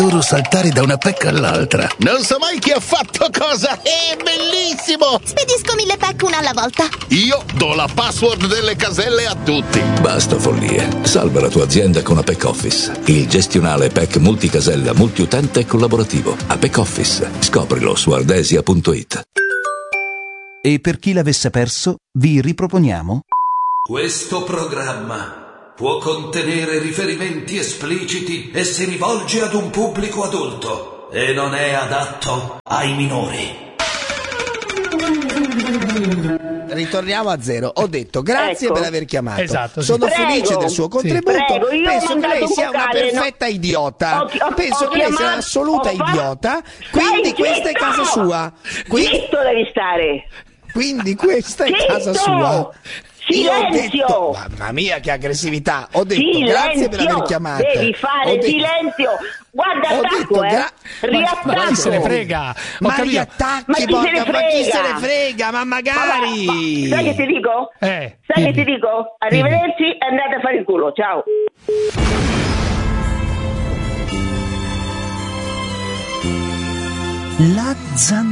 adoro saltare da una PEC all'altra. Non so mai chi ha fatto cosa. È bellissimo! Spedisco 1000 PEC una alla volta. Io do la password delle caselle a tutti. Basta follie. Salva la tua azienda con Apec Office. Il gestionale PEC multicasella, multiutente e collaborativo. Apec Office. Scoprilo su ardesia.it. E per chi l'avesse perso, vi riproponiamo Questo programma può contenere riferimenti espliciti e si rivolge ad un pubblico adulto e non è adatto ai minori. Ritorniamo a zero. Ho detto grazie per aver chiamato. Esatto, sì. Sono felice del suo contributo. Io Penso ho che lei mandato sia un una vocale, perfetta idiota. Penso che lei sia chiamato- un'assoluta ho fa- idiota. Quindi Stai questa è zitto! casa sua. Zitto devi stare. Quindi questa è casa Zitto! sua. Io ho Silenzio! detto, mamma mia che aggressività. Ho detto Silenzio! grazie per aver chiamato. Devi fare silenzio. Guarda, Ho attacco, detto riattacco. Ma chi se ne frega? Ho Ma capito. gli attacchi, Ma chi se ne porca, ma chi se frega? ne frega? Ma magari. Sai che ti dico? Sai che ti dico? Arrivederci e andate a fare il culo. Ciao. La zanzara.